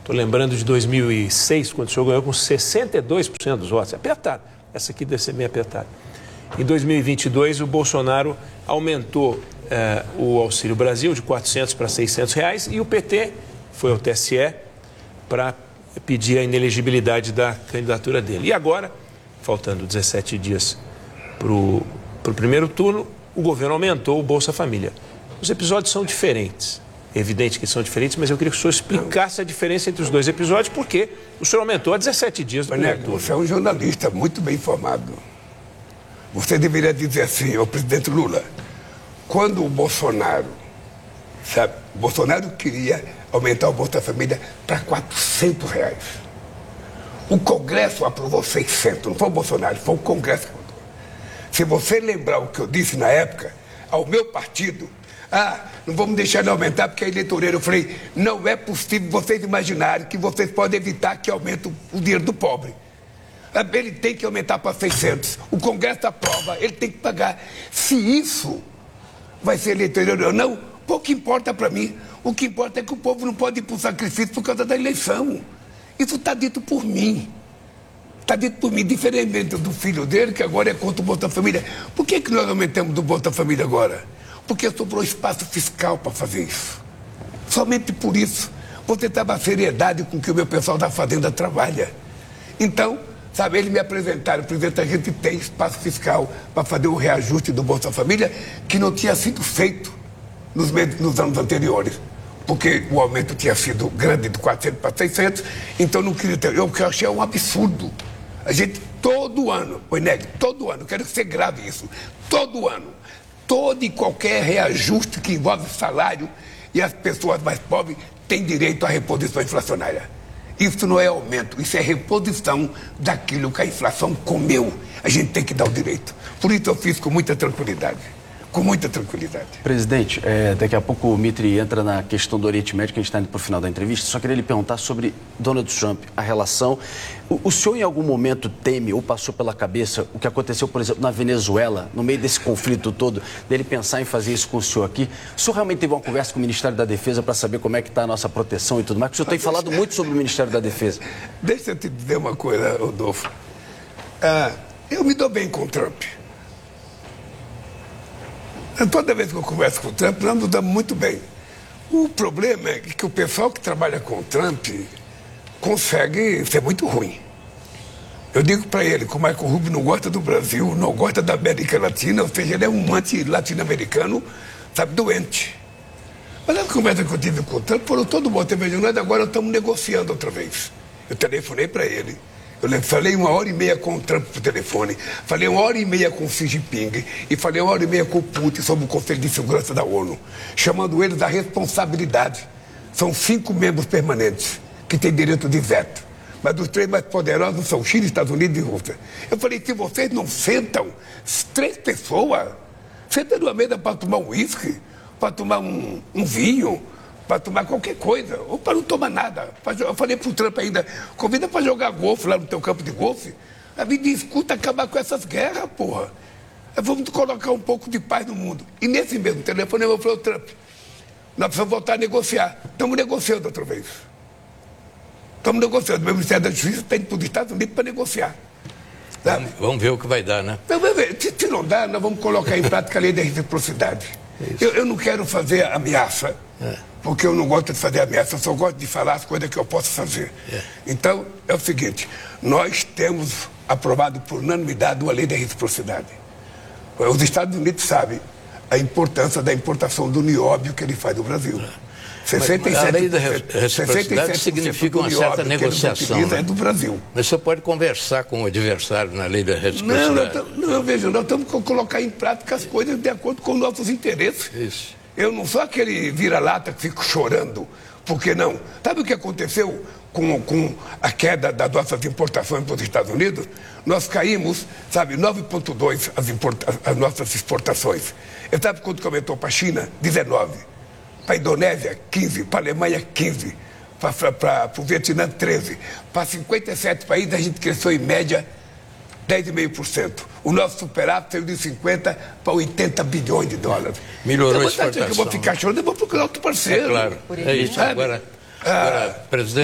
Estou lembrando de 2006, quando o senhor ganhou com 62% dos votos. É apertado. Essa aqui deve ser meio apertada. Em 2022, o Bolsonaro aumentou o Auxílio Brasil de R$400 para R$600 e o PT foi ao TSE para pedir a inelegibilidade da candidatura dele. E agora, faltando 17 dias para o primeiro turno, o governo aumentou o Bolsa Família. Os episódios são diferentes. É evidente que são diferentes, mas eu queria que o senhor explicasse a diferença entre os dois episódios, porque o senhor aumentou a 17 dias do primeiro turno. Você é um jornalista muito bem informado. Você deveria dizer assim, ao presidente Lula, quando o Bolsonaro queria aumentar o Bolsa Família para R$400. O Congresso aprovou 600, não foi o Bolsonaro, foi o Congresso que aprovou. Se você lembrar o que eu disse na época, ao meu partido, não vamos deixar ele aumentar porque é eleitoreiro. Eu falei, não é possível vocês imaginarem que vocês podem evitar que aumente o dinheiro do pobre. Ele tem que aumentar para 600. O Congresso aprova, ele tem que pagar. Se isso vai ser eleitoreiro ou não, pouco importa para mim. O que importa é que o povo não pode ir para o sacrifício por causa da eleição. Isso está dito por mim. Está dito por mim, diferentemente do filho dele, que agora é contra o Bolsa Família. Por que nós aumentamos o Bolsa Família agora? Porque sobrou espaço fiscal para fazer isso. Somente por isso. Você estava a seriedade com que o meu pessoal da Fazenda trabalha. Então, eles me apresentaram, presidente, a gente tem espaço fiscal para fazer o reajuste do Bolsa Família que não tinha sido feito nos anos anteriores. Porque o aumento tinha sido grande de 400 para 600, então não queria ter. Eu achei um absurdo. A gente, todo ano, todo ano, quero que você grave isso, todo ano, todo e qualquer reajuste que envolve salário e as pessoas mais pobres têm direito à reposição inflacionária. Isso não é aumento, isso é reposição daquilo que a inflação comeu. A gente tem que dar o direito. Por isso eu fiz com muita tranquilidade. Com muita tranquilidade. Presidente, daqui a pouco o Mitri entra na questão do Oriente Médio, que a gente está indo para o final da entrevista. Só queria lhe perguntar sobre Donald Trump, a relação. O senhor em algum momento teme ou passou pela cabeça o que aconteceu, por exemplo, na Venezuela, no meio desse conflito todo, dele pensar em fazer isso com o senhor aqui? O senhor realmente teve uma conversa com o Ministério da Defesa para saber como é que está a nossa proteção e tudo mais? Porque o senhor tem falado muito sobre o Ministério da Defesa. Deixa eu te dizer uma coisa, Rodolfo. Eu me dou bem com o Trump. Toda vez que eu converso com o Trump, nós nos damos muito bem. O problema é que o pessoal que trabalha com o Trump consegue ser muito ruim. Eu digo para ele que o Marco Rubio não gosta do Brasil, não gosta da América Latina, ou seja, ele é um anti-latino-americano, doente. Mas na conversa que eu tive com o Trump, foram todo mundo nós agora estamos negociando outra vez. Eu telefonei para ele. Eu falei 1h30 com o Trump por telefone, falei 1h30 com o Xi Jinping e falei 1h30 com o Putin sobre o Conselho de Segurança da ONU, chamando eles da responsabilidade. São 5 membros permanentes que têm direito de veto, mas os 3 mais poderosos são Chile, Estados Unidos e Rússia. Eu falei, se vocês não sentam, 3 pessoas, sentam numa mesa para tomar um uísque, para tomar um vinho, para tomar qualquer coisa, ou para não tomar nada. Eu falei para o Trump ainda, convida para jogar golfe lá no teu campo de golfe. A me discuta acabar com essas guerras, porra. Vamos colocar um pouco de paz no mundo. E nesse mesmo telefone eu falei ao Trump, nós precisamos voltar a negociar. Estamos negociando outra vez. Estamos negociando. O meu Ministério da Justiça tem para os Estados Unidos para negociar. Vamos ver o que vai dar, né? Se não dá, nós vamos colocar em prática a lei da reciprocidade. Eu não quero fazer ameaça, porque eu não gosto de fazer ameaça, eu só gosto de falar as coisas que eu posso fazer. Então, é o seguinte, nós temos aprovado por unanimidade uma lei da reciprocidade. Os Estados Unidos sabem a importância da importação do nióbio que ele faz do Brasil. 67%, a lei da reciprocidade significa uma certa negociação, né? É do Brasil. Mas você pode conversar com o adversário na lei da reciprocidade. Não, veja, nós temos que colocar em prática as coisas de acordo com os nossos interesses. Isso. Eu não sou aquele vira-lata que fico chorando, porque não. Sabe o que aconteceu com a queda das nossas importações para os Estados Unidos? Nós caímos, 9,2% as nossas exportações. E sabe quanto que aumentou para a China? 19%. Para a Indonésia, 15%. Para a Alemanha, 15%. Para o Vietnã, 13%. Para 57 países, a gente cresceu em média 10,5%. O nosso superávit saiu de 50 para 80 bilhões de dólares. Melhorou então, a exportação. Eu vou ficar chorando, eu vou procurar outro parceiro. É claro. É isso. Agora, presidente.